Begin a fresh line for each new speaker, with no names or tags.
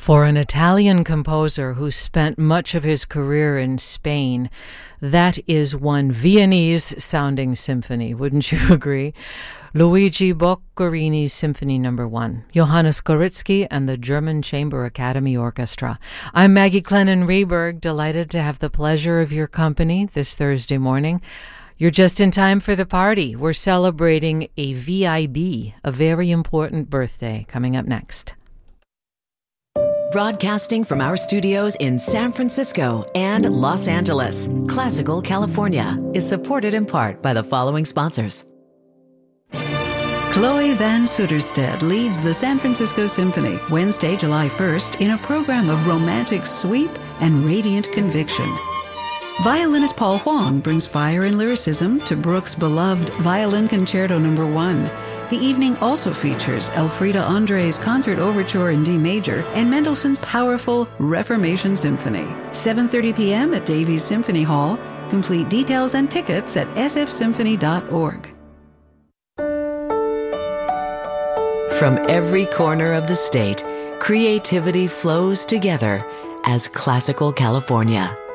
For an Italian composer who spent much of his career in Spain, that is one Viennese-sounding symphony, wouldn't you agree? Luigi Boccherini's Symphony No. 1, Johannes Gorizki and the German Chamber Academy Orchestra. I'm Maggie Clennon-Rehberg, delighted to have the pleasure of your company this Thursday morning. You're just in time for the party. We're celebrating a VIB, a very important birthday, coming up next.
Broadcasting from our studios in San Francisco and Los Angeles, Classical California is supported in part by the following sponsors.
Chloe Van Sutterstedt leads the San Francisco Symphony Wednesday, July 1st in a program of romantic sweep and radiant conviction. Violinist Paul Huang brings fire and lyricism to Bruch's beloved Violin Concerto No. 1. The evening also features Elfriede André's Concert Overture in D major and Mendelssohn's powerful Reformation Symphony. 7:30 p.m. at Davies Symphony Hall. Complete details and tickets at sfsymphony.org.
From every corner of the state, creativity flows together as Classical California.